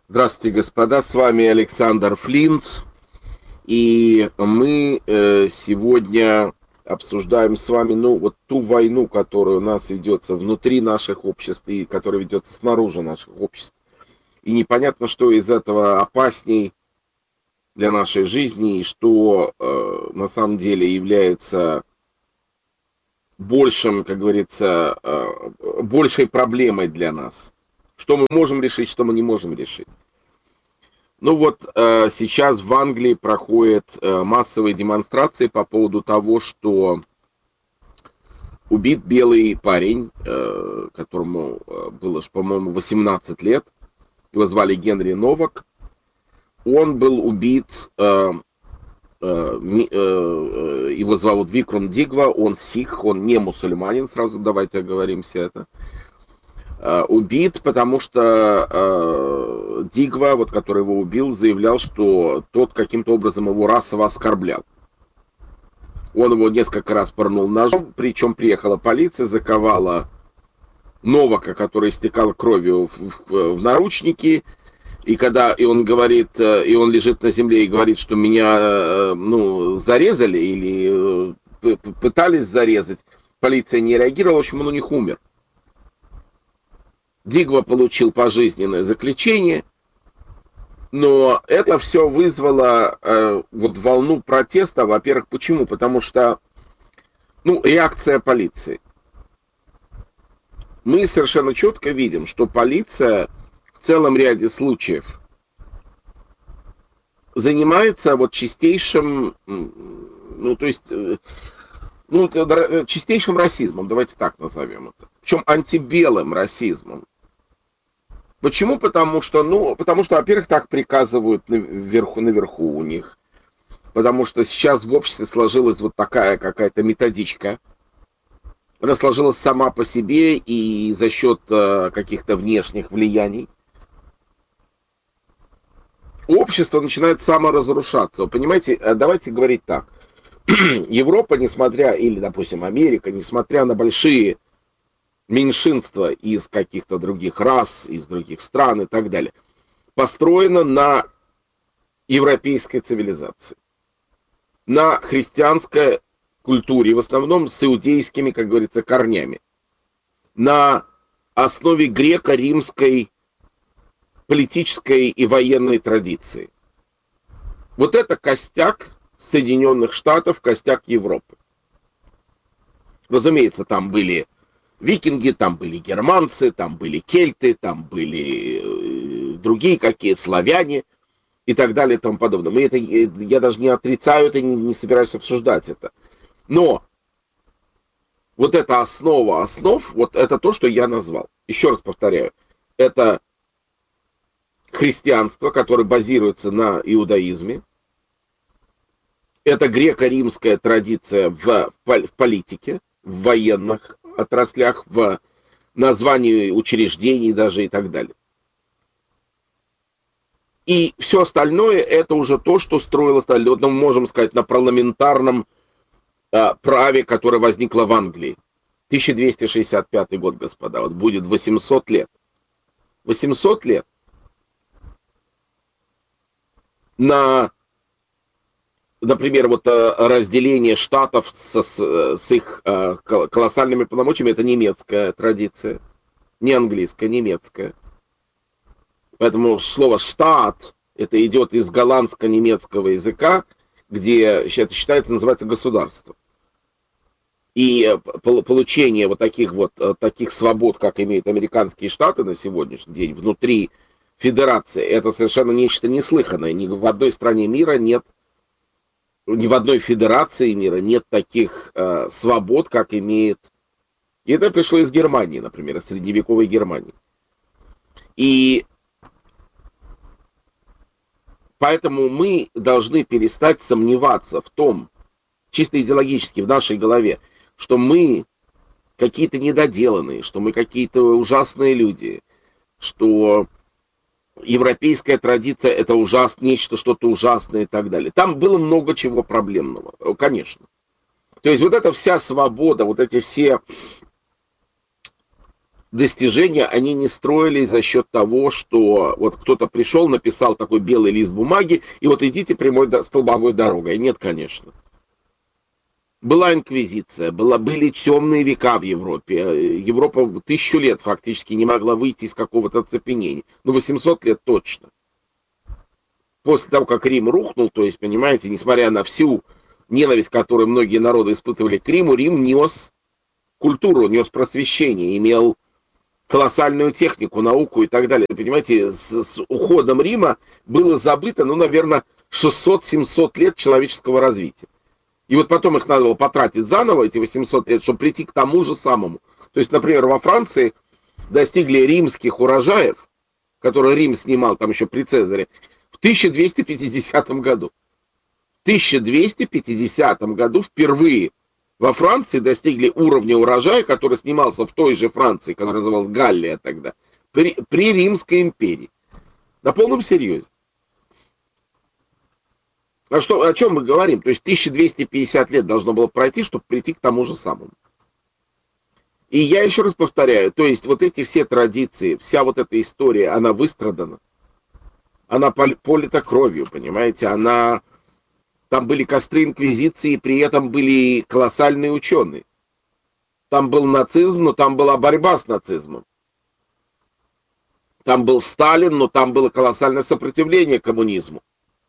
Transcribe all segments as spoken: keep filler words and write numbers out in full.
Здравствуйте, господа, с вами Александр Флинц, и мы э, сегодня обсуждаем с вами, ну, вот ту войну, которая у нас ведется внутри наших обществ и которая ведется снаружи наших обществ. И непонятно, что из этого опасней для нашей жизни, и что э, на самом деле является большим, как говорится, э, большей проблемой для нас. Что мы можем решить, что мы не можем решить. Ну вот э, сейчас в Англии проходят э, массовые демонстрации по поводу того, что убит белый парень, э, которому э, было, по-моему, восемнадцать лет. Его звали Генри Новак. Он был убит, э, э, ми- э, э, его зовут Викрам Дигва, он сикх, он не мусульманин, сразу давайте оговоримся это. Э, убит, потому что э, Дигва, вот, который его убил, заявлял, что тот каким-то образом его расово оскорблял. Он его несколько раз пырнул ножом, причем приехала полиция, заковала Новака, который истекал кровью, в, в, в наручники, и когда и он говорит, э, и он лежит на земле и говорит, что меня э, ну, зарезали или э, пытались зарезать, полиция не реагировала, в общем, он у них умер. Дигва получил пожизненное заключение, но это все вызвало э, вот волну протеста. Во-первых, почему? Потому что, ну, реакция полиции. Мы совершенно четко видим, что полиция в целом ряде случаев занимается вот чистейшим, ну, то есть, э, ну, чистейшим расизмом, давайте так назовем это. Причем антибелым расизмом. Почему? Потому что, ну, потому что, во-первых, так приказывают наверху, наверху у них. Потому что сейчас в обществе сложилась вот такая какая-то методичка. Она сложилась сама по себе и за счет э, каких-то внешних влияний. Общество начинает саморазрушаться. Вы понимаете, давайте говорить так. Европа, несмотря, или, допустим, Америка, несмотря на большие меньшинства из каких-то других рас, из других стран и так далее, построена на европейской цивилизации, на христианской культуре, в основном с иудейскими, как говорится, корнями, на основе греко-римской политической и военной традиции. Вот это костяк Соединенных Штатов, костяк Европы. Разумеется, там были викинги, там были германцы, там были кельты, там были другие какие славяне и так далее и тому подобное. Мы это, я даже не отрицаю это, не, не собираюсь обсуждать это. Но вот эта основа основ, вот это то, что я назвал. Еще раз повторяю, это христианство, которое базируется на иудаизме, это греко-римская традиция в, в политике, в военных отраслях, в названии учреждений даже и так далее. И все остальное это уже то, что строилось, ну, мы можем сказать, на парламентарном э, праве, которое возникло в Англии. тысяча двести шестьдесят пятый год, господа, вот будет восемьсот лет. восемьсот лет на, например, вот разделение штатов со, с их э, колоссальными полномочиями, это немецкая традиция, не английская, немецкая. Поэтому слово «штат» это идет из голландско-немецкого языка, где это считается, называется государство. И получение вот таких вот таких свобод, как имеют американские штаты на сегодняшний день, внутри федерации, это совершенно нечто неслыханное. Ни в одной стране мира нет, ни в одной федерации мира нет таких э, свобод, как имеет. И это пришло из Германии, например, из средневековой Германии. И поэтому мы должны перестать сомневаться в том, чисто идеологически, в нашей голове, что мы какие-то недоделанные, что мы какие-то ужасные люди, что европейская традиция это ужасно, нечто, что-то ужасное и так далее. Там было много чего проблемного, конечно. То есть вот эта вся свобода, вот эти все достижения, они не строились за счет того, что вот кто-то пришел, написал такой белый лист бумаги, и вот идите прямой столбовой дорогой. Нет, конечно. Была инквизиция, была, были темные века в Европе. Европа тысячу лет фактически не могла выйти из какого-то оцепенения. Ну, восемьсот лет точно. После того, как Рим рухнул, то есть, понимаете, несмотря на всю ненависть, которую многие народы испытывали к Риму, Рим нес культуру, нес просвещение, имел колоссальную технику, науку и так далее. Понимаете, с, с уходом Рима было забыто, ну, наверное, шестьсот-семьсот лет человеческого развития. И вот потом их надо было потратить заново, эти восемьсот лет, чтобы прийти к тому же самому. То есть, например, во Франции достигли римских урожаев, которые Рим снимал там еще при Цезаре, в тысяча двести пятидесятом году. В тысяча двести пятидесятом году впервые во Франции достигли уровня урожая, который снимался в той же Франции, которая называлась Галлия тогда, при, при Римской империи. На полном серьезе. А что, о чем мы говорим? То есть тысяча двести пятьдесят лет должно было пройти, чтобы прийти к тому же самому. И я еще раз повторяю, то есть вот эти все традиции, вся вот эта история, она выстрадана. Она полита кровью, понимаете, она... Там были костры инквизиции, при этом были колоссальные ученые. Там был нацизм, но там была борьба с нацизмом. Там был Сталин, но там было колоссальное сопротивление коммунизму.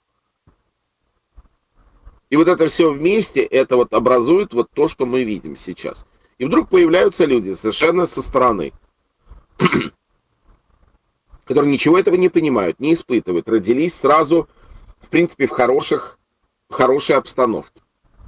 И вот это все вместе, это вот образует вот то, что мы видим сейчас. И вдруг появляются люди совершенно со стороны, которые ничего этого не понимают, не испытывают, родились сразу, в принципе, в хороших в хорошей обстановке.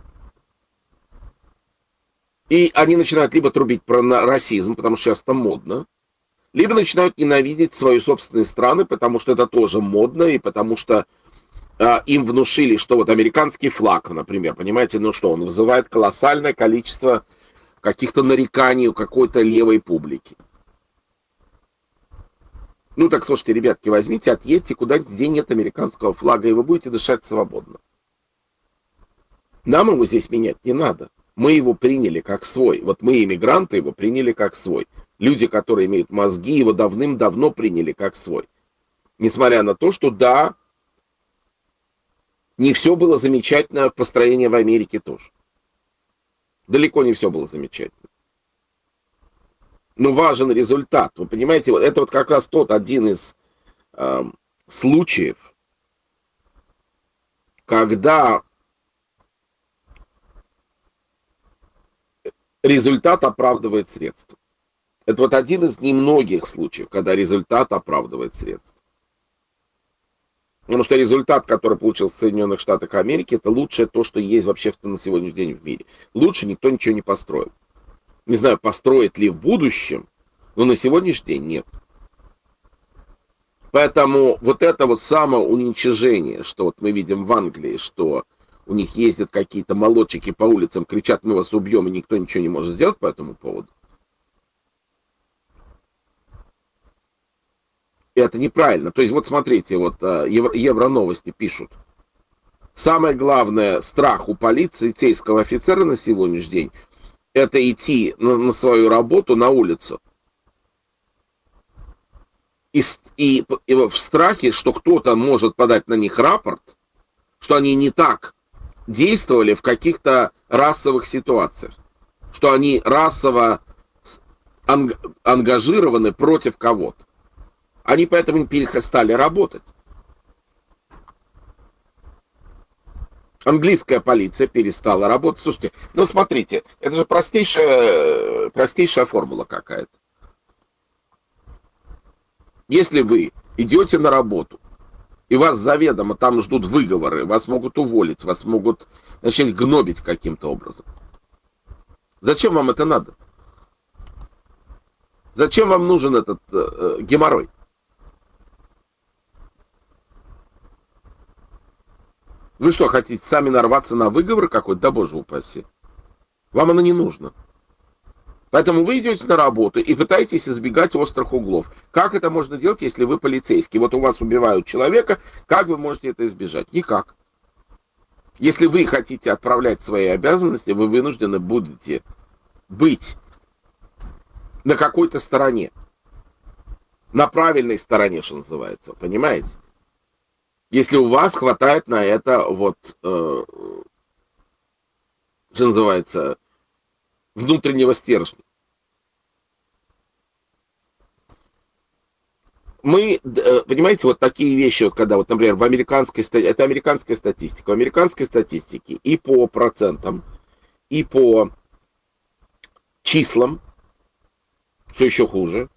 И они начинают либо трубить про расизм, потому что сейчас это модно, либо начинают ненавидеть свои собственные страны, потому что это тоже модно, и потому что э, им внушили, что вот американский флаг, например, понимаете, ну что, он вызывает колоссальное количество каких-то нареканий у какой-то левой публики. Ну так, слушайте, ребятки, возьмите, отъедьте куда-нибудь, где нет американского флага, и вы будете дышать свободно. Нам его здесь менять не надо. Мы его приняли как свой. Вот мы, иммигранты, его приняли как свой. Люди, которые имеют мозги, его давным-давно приняли как свой. Несмотря на то, что да, не все было замечательно в построении в Америке тоже. Далеко не все было замечательно. Но важен результат. Вы понимаете, вот это вот как раз тот один из э, случаев, когда результат оправдывает средства. Это вот один из немногих случаев, когда результат оправдывает средства. Потому что результат, который получился в Соединенных Штатах Америки, это лучшее то, что есть вообще на сегодняшний день в мире. Лучше никто ничего не построил. Не знаю, построит ли в будущем, но на сегодняшний день нет. Поэтому вот это вот самоуничижение, что вот мы видим в Англии, что у них ездят какие-то молодчики по улицам, кричат, мы вас убьем, и никто ничего не может сделать по этому поводу. И это неправильно. То есть вот смотрите, вот Евро, Евроновости пишут. Самое главное страх у полицейского офицера на сегодняшний день — это идти на, на свою работу на улицу. И, и, и в страхе, что кто-то может подать на них рапорт, что они не так действовали в каких-то расовых ситуациях, что они расово анг- ангажированы против кого-то. Они поэтому перестали работать. Английская полиция перестала работать. Слушайте, ну смотрите, это же простейшая, простейшая формула какая-то. Если вы идете на работу, и вас заведомо там ждут выговоры, вас могут уволить, вас могут начать гнобить каким-то образом. Зачем вам это надо? Зачем вам нужен этот э, геморрой? Вы что, хотите сами нарваться на выговор какой-то? Да боже упаси. Вам оно не нужно. Поэтому вы идете на работу и пытаетесь избегать острых углов. Как это можно делать, если вы полицейский? Вот у вас убивают человека, как вы можете это избежать? Никак. Если вы хотите отправлять свои обязанности, вы вынуждены будете быть на какой-то стороне. На правильной стороне, что называется, понимаете? Если у вас хватает на это, вот, э, что называется, внутреннего стержня. Мы, понимаете, вот такие вещи, вот когда, вот, например, в американской, это американская статистика, в американской статистике и по процентам, и по числам, что еще хуже,